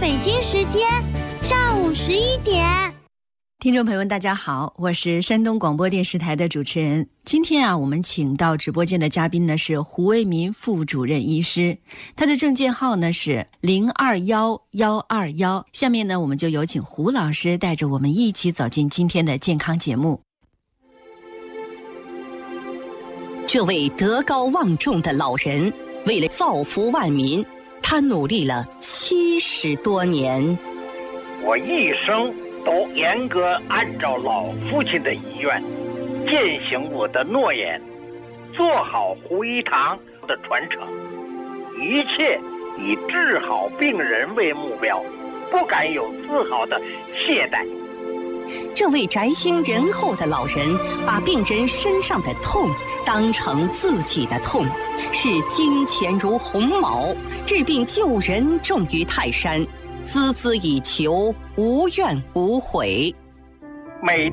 北京时间上午11点。 听众朋友们大家好，我是山东广播电视台的主持人。今天我们请到直播间的嘉宾呢是胡为民副主任医师，他的证件号呢是021121。下面呢我们就有请胡老师带着我们一起走进今天的健康节目。 这位德高望重的老人为了造福万民，他努力了70多年。 我一生都严格按照老父亲的遗愿，践行我的诺言，做好胡一堂的传承，一切以治好病人为目标，不敢有丝毫的懈怠。 这位宅心仁厚的老人把病人身上的痛当成自己的痛，视金钱如鸿毛，治病救人重于泰山，孜孜以求，无怨无悔。 每